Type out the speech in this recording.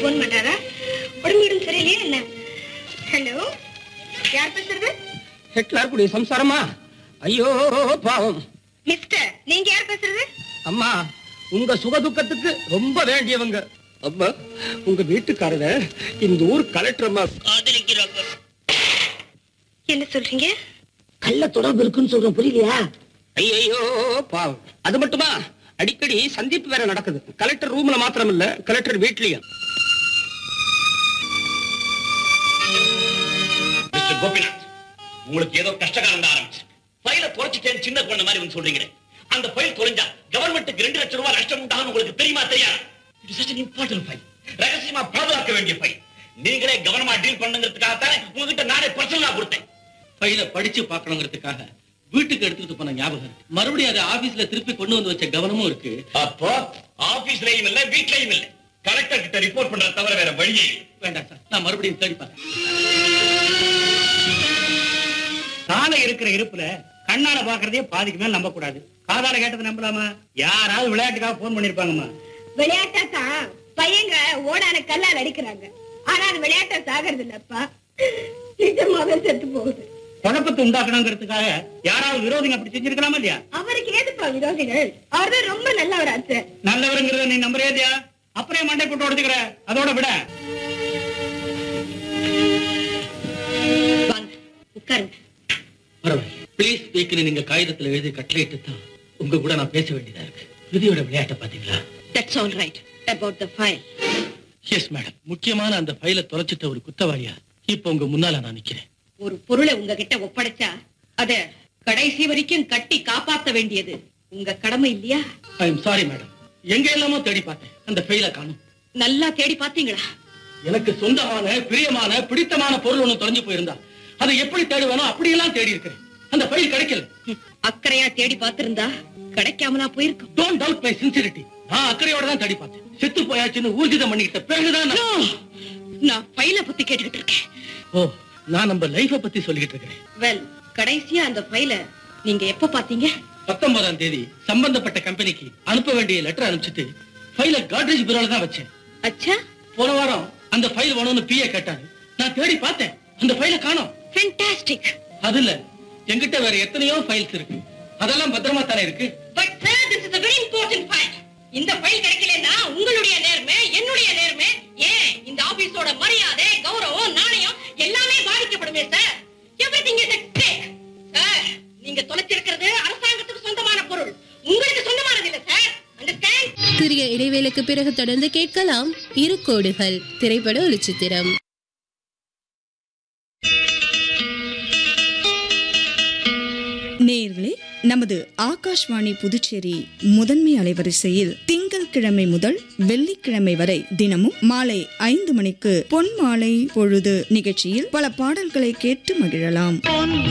Phone பண்றாரா? உடம்பு சரியில்லையே என்ன? ஹலோ, யார் பேசுறது? ஹிட்லர் குடி சம்சாரமா? ஐயோ பாவம். மிஸ்டர், நீங்க யார் பேசுறது? அம்மா, உங்க சுகதுக்கத்துக்கு ரொம்ப வேண்டியவங்க. அம்மா, உங்க வீட்டுக்காரர இந்த ஊர் கலெக்டர் அம்மா ஆதரிக்கிறாங்க. என்ன சொல்றீங்க? கள்ள தொடர்பு இருக்குன்னு சொல்றோம், புரியலையா? ஐயோ பாவம். அது மட்டுமா, அடிக்கடி சந்திப்பு வேற நடக்குது. கலெக்டர் ரூம்ல மாத்திரம் இல்ல, கலெக்டர் வீட்லயும். மிஸ்டர் கோபிநாத், உங்களுக்கு ஏதோ கஷ்டகாலம் ஆரம்பிச்சு ஃபைல தொலைச்சிட்டேன்னு சின்ன பொண்ணு மாதிரி வந்து சொல்றீங்க. அந்த ஃபைல் தொலைஞ்சா கவர்மெண்ட்டுக்கு 2 லட்சம் ரூபாய் நஷ்டம் உண்டாகும். உங்களுக்கு தெரியுமா தெரியாது? It is an important file. ரகசியமா பாதுகாக்க வேண்டிய ஃபைல். நீங்களே கவனமா டீல் பண்ணுங்கிறதுக்காக தானே உங்ககிட்ட நானே பர்சனலா கொடுத்தேன். ஃபைல படிச்சு பார்க்கணுங்கிறதுக்காக வீட்டுக்கு எடுத்துட்டு போன ஞாபகம் இருக்கு. மறுபடியும் அதை ஆபீஸ்ல திருப்பி கொண்டு வந்து வச்ச கவனமும் இருக்கு. அப்போ ஆபீஸ்லயும் இல்ல, வீட்லயும் இல்ல, கலெக்டர் கிட்ட ரிப்போர்ட் பண்றத தவிர வேற வழியே வேண்டாம் சார், நான் மறுபடியும் தேடி பார்க்கிறேன். காலை இருக்கிற இருப்புல கண்ணால பாக்குறதே பாதிக்கு மேல நம்ப கூடாது. காதால கேட்டது நம்பலாமா? யாராவது விளையாட்டுக்காக போன் பண்ணிருப்பாங்கம்மா. விளையாட்டா பையங்க ஓடான கல்லால் அடிக்கிறாங்க. ஆனா அது விளையாட்டா சாகிறது இல்லப்பா, நிஜமாவே செத்து போகுது. குழப்பத்தை உண்டாக்கணுங்கிறதுக்காக யாராவது விரோதிங்க அப்படி செஞ்சிருக்கலாமா இல்லையா? அவருக்கு ஏதுப்பா விரோதிகள்? அவர்தான் ரொம்ப நல்லவராச்சு. நல்லவருங்கிறத நீ நம்புறியா? அப்புறம் மண்டை போட்டு உடச்சுக்கிற, அதோட விட. உட்காருங்க. பரவாயில்ல, ப்ளீஸ் ஸ்பீக்னு நீங்க காகிதத்துல எழுதி கட்டளையிட்டு தான் உங்க கூட நான் பேச வேண்டியதா இருக்கு. விதியோட விளையாட்டை பாத்தீங்களா? That's all right about the file. Yes madam, முக்கியமான அந்த ஃபைலை தொலைச்சிட்ட ஒரு குத்தவாளியா இப்ப உங்க முன்னால நான் நிக்கிறேன். ஒரு பொருளை உங்ககிட்ட ஒப்படைச்சா அத கடைசி வரைக்கும் கட்டி காப்பாத்த வேண்டியது உங்க கடமை இல்லையா? ஐ எம் சாரி மேடம், எங்க எல்லாமோ தேடி பார்த்தேன், அந்த ஃபைலை காணோம். நல்லா தேடி பாத்தீங்களா? எனக்கு சொந்தமான பிரியமான பிடித்தமான பொருள் ஒண்ணு தொலைஞ்சு போயிருந்தா அதை எப்படி தேடுவேனோ அப்படியெல்லாம் தேடி இருக்கிறேன். அந்த ஃபைல் கிடைக்கல. அக்கறையா தேடி பார்த்திருந்தா கிடைக்காமலா போயிருக்கும். Don't doubt my sincerity. நான் அக்கறையோட தான் தேடி பார்த்தேன். செத்து போயாச்சுன்னு ஊர்ஜிதம் பண்ணிக்கிட்ட பிறகுதான் நான் ஃபைல பத்தி கேட்டுக்கிட்டு இருக்கேன். ஓ, நான் நம்ம லைஃப பத்தி சொல்லிட்டு இருக்கேன். வெல், கடைசியா அந்த ஃபைல நீங்க எப்ப பாத்தீங்க? 19ஆம் தேதி சம்பந்தப்பட்ட கம்பெனிக்கு அனுப்ப வேண்டிய லெட்டர் அனுப்பிச்சிட்டு ஃபைல காட்ரேஜ் பீரோல தான் வச்சேன். அச்சா, போன வாரம் அந்த ஃபைல் வேணும்னு பிஏ கேட்டாரு. நான் தேடி பார்த்தேன், அந்த ஃபைல காணோம். ஃபேண்டாஸ்டிக். அதுல என்கிட்ட வேற எத்தனையோ ஃபைல்ஸ் இருக்கு, அதெல்லாம் பத்திரமா தானே இருக்கு. But sir, this is a very important file. இந்த ஃபைல் கிடைக்கலன்னா உங்களுடைய நேர்மை, என்னுடைய நேர்மை, ஏன் இந்த ஆபீஸோட மரியாதை, கௌரவம், நாணயம் எல்லாமே பாதிக்கப்படுமே sir. Everything is at stake. Sir, நீங்க தொலைச்சிருக்கிறது அரசாங்கத்துக்கு சொந்தமான பொருள், உங்களுக்கு சொந்தமானது இல்ல சார். அண்டர்ஸ்டாண்ட்? சிறிய இடைவேளைக்கு பிறகு தொடர்ந்து கேட்கலாம் இரு கோடுகள் திரைப்பட ஒளிச்சித்திரம். நேயர்களே, நமது ஆகாஷ்வாணி புதுச்சேரி முதன்மை அலைவரிசையில் திங்கட்கிழமை முதல் வெள்ளிக்கிழமை வரை தினமும் மாலை 5 மணிக்கு பொன் மாலை பொழுது நிகழ்ச்சியில் பல பாடல்களை கேட்டு மகிழலாம்.